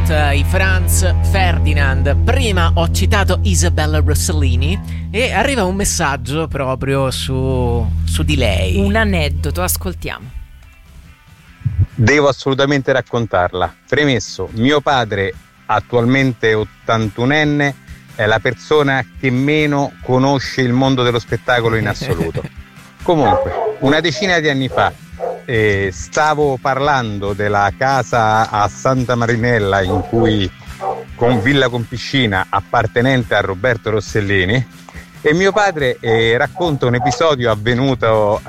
i Franz Ferdinand. Prima ho citato Isabella Rossellini e arriva un messaggio proprio su di lei. Un aneddoto, ascoltiamo. Devo assolutamente raccontarla. Premesso, mio padre, attualmente 81enne, è la persona che meno conosce il mondo dello spettacolo in assoluto. Comunque, una decina di anni fa stavo parlando della casa a Santa Marinella con villa con piscina appartenente a Roberto Rossellini, e mio padre racconta un episodio avvenuto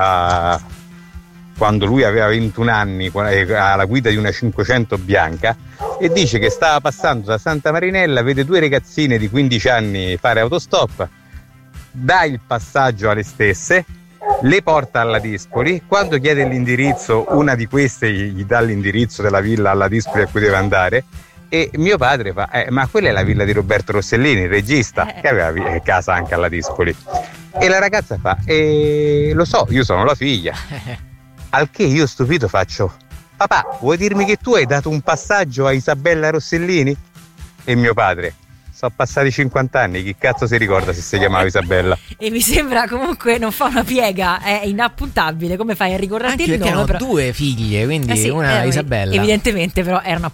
quando lui aveva 21 anni alla guida di una 500 bianca, e dice che stava passando da Santa Marinella, vede due ragazzine di 15 anni fare autostop, dà il passaggio alle stesse, le porta alla Dispoli. Quando chiede l'indirizzo, una di queste gli dà l'indirizzo della villa alla Dispoli a cui deve andare, e mio padre fa ma quella è la villa di Roberto Rossellini, il regista, che aveva casa anche alla Dispoli. E la ragazza fa lo so, io sono la figlia. Al che io stupito faccio: papà, vuoi dirmi che tu hai dato un passaggio a Isabella Rossellini? E mio padre: sono passati 50 anni, chi cazzo si ricorda se si chiamava Isabella? E mi sembra comunque non fa una piega, è inappuntabile. Come fai a ricordarti anche il nome? Perché hanno due figlie, quindi sì, una Isabella. Evidentemente, però erano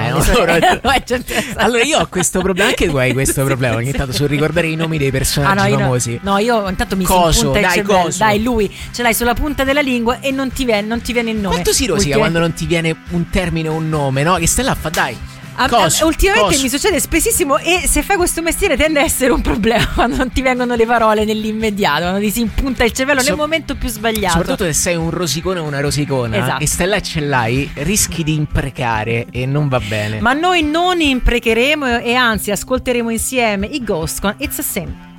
allora io ho questo problema, anche tu hai questo problema ogni tanto sul ricordare i nomi dei personaggi famosi. No, io intanto mi si impunta il cervello. Dai, lui ce l'hai sulla punta della lingua e non ti viene il nome. Quanto si rosica quando non ti viene un termine o un nome, no? Che stai là, fa dai. Ultimamente mi succede spessissimo, e se fai questo mestiere tende a essere un problema quando non ti vengono le parole nell'immediato, quando ti si impunta il cervello nel momento più sbagliato. Soprattutto se sei un rosicone o una rosicona, esatto, e stai là e ce l'hai, rischi di imprecare e non va bene. Ma noi non imprecheremo, e anzi ascolteremo insieme i Ghost con It's a Sin.